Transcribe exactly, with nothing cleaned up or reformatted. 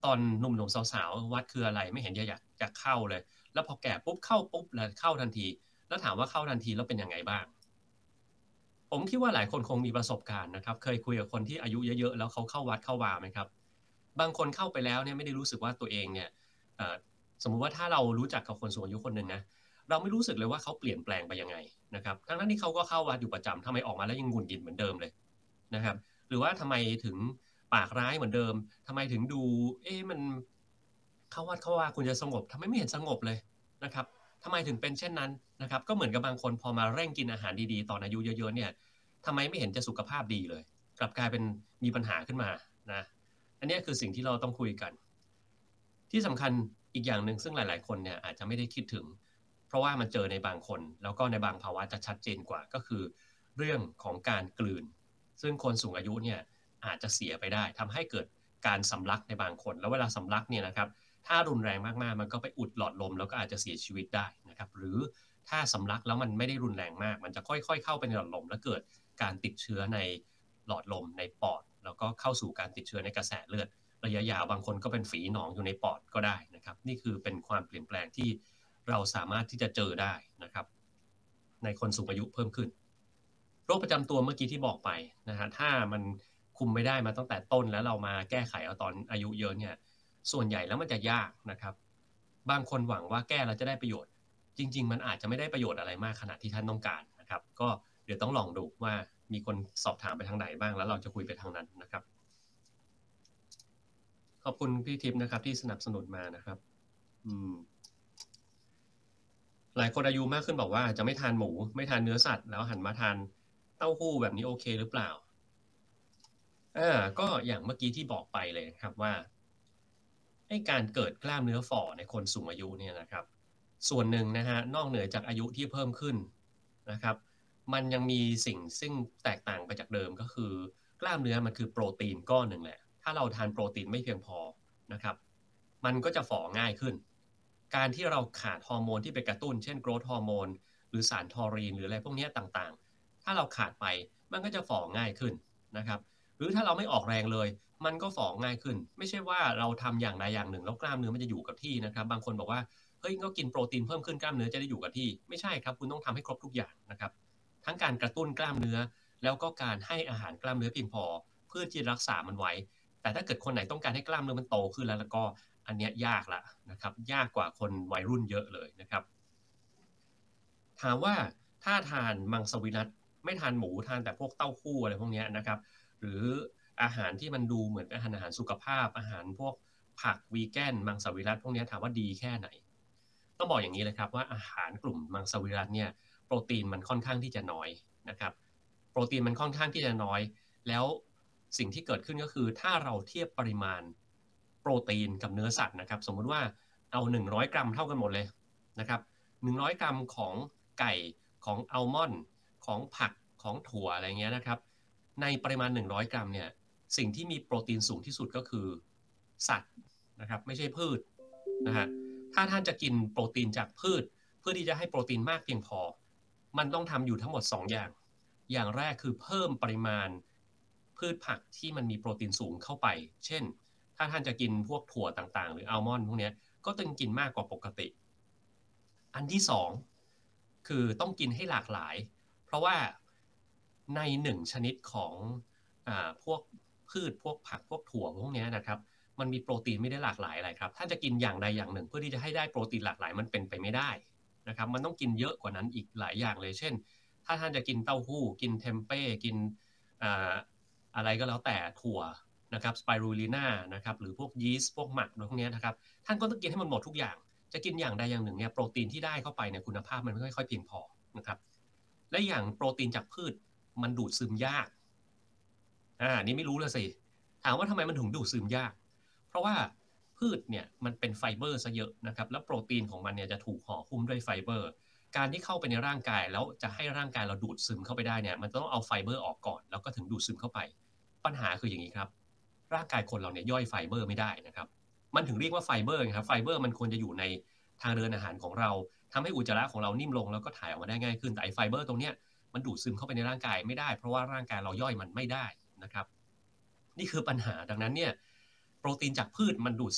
ตอนหนุ่มๆสาวๆวัดคืออะไรไม่เห็นจะอยากจะเข้าเลยแล้วพอแก่ปุ๊บเข้าปุ๊บเลยเข้าทันทีแล้วถามว่าเข้าทันทีแล้วเป็นยังไงบ้างผมคิดว่าหลายคนคงมีประสบการณ์นะครับเคยคุยกับคนที่อายุเยอะๆแล้วเขาเข้าวัดเข้าวาไหมครับบางคนเข้าไปแล้วเนี่ยไม่ได้รู้สึกว่าตัวเองเนี่ยเอ่อสมมุติว่าถ้าเรารู้จักกับคนสูงอายุคนหนึ่งนะเราไม่รู้สึกเลยว่าเขาเปลี่ยนแปลงไปยังไงนะครับทั้งๆที่เขาก็เข้าวัดอยู่ประจำทำไมออกมาแล้วยังหงุดหงิดเหมือนเดิมเลยนะครับหรือว่าทำไมถึงปากร้ายเหมือนเดิมทำไมถึงดูเอ๊ะมันเข้าวัดเข้าวาคุณจะสงบทำไมไม่เห็นสงบเลยนะครับทำไมถึงเป็นเช่นนั้นนะครับก็เหมือนกับบางคนพอมาเร่งกินอาหารดีๆตอนอายุเยอะๆเนี่ยทำไมไม่เห็นจะสุขภาพดีเลยกลับกลายเป็นมีปัญหาขึ้นมานะอันนี้คือสิ่งที่เราต้องคุยกันที่สำคัญอีกอย่างหนึ่งซึ่งหลายๆคนเนี่ยอาจจะไม่ได้คิดถึงเพราะว่ามันเจอในบางคนแล้วก็ในบางภาวะจะชัดเจนกว่าก็คือเรื่องของการกลืนซึ่งคนสูงอายุเนี่ยอาจจะเสียไปได้ทำให้เกิดการสำลักในบางคนแล้วเวลาสำลักเนี่ยนะครับถ้ารุนแรงมากๆมันก็ไปอุดหลอดลมแล้วก็อาจจะเสียชีวิตได้นะครับหรือถ้าสำลักแล้วมันไม่ได้รุนแรงมากมันจะค่อยๆเข้าไปในหลอดลมแล้วเกิดการติดเชื้อในหลอดลมในปอดแล้วก็เข้าสู่การติดเชื้อในกระแสเลือดระยะยาวบางคนก็เป็นฝีหนองอยู่ในปอดก็ได้นะครับนี่คือเป็นความเปลี่ยนแปลงที่เราสามารถที่จะเจอได้นะครับในคนสูงอายุเพิ่มขึ้นโรคประจำตัวเมื่อกี้ที่บอกไปนะฮะถ้ามันคุมไม่ได้มาตั้งแต่ต้นแล้วเรามาแก้ไขเอาตอนอายุเยอะเนี่ยส่วนใหญ่แล้วมันจะยากนะครับบางคนหวังว่าแก้แล้วจะได้ประโยชน์จริงๆมันอาจจะไม่ได้ประโยชน์อะไรมากขนาดที่ท่านต้องการนะครับก็เดี๋ยวต้องลองดูว่ามีคนสอบถามไปทางไหนบ้างแล้วเราจะคุยไปทางนั้นนะครับขอบคุณพี่ทิพย์นะครับที่สนับสนุนมานะครับอืมหลายคนอายุมากขึ้นบอกว่าจะไม่ทานหมูไม่ทานเนื้อสัตว์แล้วหันมาทานเต้าหู้แบบนี้โอเคหรือเปล่า อาก็อย่างเมื่อกี้ที่บอกไปเลยครับว่าไอ้การเกิดกล้ามเนื้อฝ่อในคนสูงอายุเนี่ยนะครับส่วนหนึ่งนะครับนอกเหนือจากอายุที่เพิ่มขึ้นนะครับมันยังมีสิ่งซึ่งแตกต่างไปจากเดิมก็คือกล้ามเนื้อมันคือโปรตีนก้อนหนึ่งแหละถ้าเราทานโปรตีนไม่เพียงพอนะครับมันก็จะฝ่อง่ายขึ้นการที่เราขาดฮอร์โมนที่ไปกระตุ้นเช่น growth ฮอร์โมนหรือสารทอรีนหรืออะไรพวกนี้ต่างๆถ้าเราขาดไปมันก็จะฝ่อง่ายขึ้นนะครับ หรือถ้าเราไม่ออกแรงเลยมันก็ฝ่อง่ายขึ้นไม่ใช่ว่าเราทำอย่างใดอย่างหนึ่งแล้วกล้ามเนื้อมันจะอยู่กับที่นะครับบางคนบอกว่าเฮ้ยก็กินโปรตีนเพิ่มขึ้นกล้ามเนื้อจะได้อยู่กับที่ไม่ใช่ครับคุณต้องทำให้ครบทุกอย่างนะครับทั้งการกระตุ้นกล้ามเนื้อแล้วก็การให้อาหารกล้ามเนื้อเพียงพอเพื่อที่จะรักษามันไว้แต่ถ้าเกิดคนไหนต้องการให้กล้ามเนื้อมันโตขึ้นแล้วแล้วก็อันเนี้ยยากละนะครับยากกว่าคนวัยรุ่นเยอะเลยนะครับถามว่าถ้าทานมังสวิรัติไม่ทานหมูทานแต่พวกเต้าหู้อะไรพวกนี้นะครับ หรืออาหารที่มันดูเหมือนเป็นอาหารสุขภาพอาหารพวกผักวีแกนมังสวิรัติพวกนี้ถามว่าดีแค่ไหนต้องบอกอย่างนี้เลยครับว่าอาหารกลุ่มมังสวิรัติเนี่ยโปรตีนมันค่อนข้างที่จะน้อยนะครับโปรตีนมันค่อนข้างที่จะน้อยแล้วสิ่งที่เกิดขึ้นก็คือถ้าเราเทียบปริมาณโปรตีนกับเนื้อสัตว์นะครับสมมุติว่าเอาหนึ่งร้อยกรัมเท่ากันหมดเลยนะครับหนึ่งร้อยกรัมของไก่ของอัลมอนด์ของผักของถั่วอะไรเงี้ยนะครับ ในปริมาณหนึ่งร้อยกรัมเนี่ยสิ่งที่มีโปรตีนสูงที่สุดก็คือสัตว์นะครับไม่ใช่พืชนะฮะถ้าท่านจะกินโปรตีนจากพืชเพื่อที่จะให้โปรตีนมากเพียงพอมันต้องทำอยู่ทั้งหมดสองอย่างอย่างแรกคือเพิ่มปริมาณพืชผักที่มันมีโปรตีนสูงเข้าไปเช่นถ้าท่านจะกินพวกถั่วต่างๆหรืออัลมอนด์พวกนี้ก็ต้องกินมากกว่าปกติอันที่สองคือต้องกินให้หลากหลาย เพราะว่าในหนึ่งชนิดของอาพวกพืชพวกผักพวกถั่วพวกนี้นะครับมันมีโปรตีนไม่ได้หลากหลายอะไรครับท่านจะกินอย่างใดอย่างหนึ่งเพื่อที่จะให้ได้โปรตีนหลากหลายมันเป็นไปไม่ได้นะครับมันต้องกินเยอะกว่านั้นอีกหลายอย่างเลยเช่นถ้าท่านจะกินเต้าหู้กินเทมเป้กินอะไรก็แล้วแต่ถั่วนะครับสไปรูลิน่านะครับหรือพวกยีสต์พวกหมักพวกนี้นะครับท่านก็ต้องกินให้มันหมดทุกอย่างจะกินอย่างใดอย่างหนึ่งเนี่ยโปรตีนที่ได้เข้าไปเนี่ยคุณภาพมันไม่ค่อยเพียงพอนะครับ และอย่างโปรตีนจากพืชมันดูดซึมยากอ่านี่ไม่รู้เลยสิถามว่าทำไมมันถึงดูดซึมยากเพราะว่าพืชเนี่ยมันเป็นไฟเบอร์ซะเยอะนะครับแล้วโปรตีนของมันเนี่ยจะถูกห่อหุ้มด้วยไฟเบอร์การที่เข้าไปในร่างกายแล้วจะให้ร่างกายเราดูดซึมเข้าไปได้เนี่ยมันต้องเอาไฟเบอร์ออกก่อนแล้วก็ถึงดูดซึมเข้าไปปัญหาคืออย่างนี้ครับร่างกายคนเราเนี่ยย่อยไฟเบอร์ไม่ได้นะครับมันถึงเรียกว่าไฟเบอร์ครับไฟเบอร์มันควรจะอยู่ในทางเดินอาหารของเราทำให้อุจจาระของเรานิ่มลงแล้วก็ถ่ายออกมาได้ง่ายขึ้นแต่ไอไฟเบอร์ตรงเนี้ย มันดูดซึมเข้าไปในร่างกายไม่ได้เพราะว่าร่างกายเราย่อยมันไม่ได้นะครับนี่คือปัญหาดังนั้นเนี่ยโปรตีนจากพืชมันดูด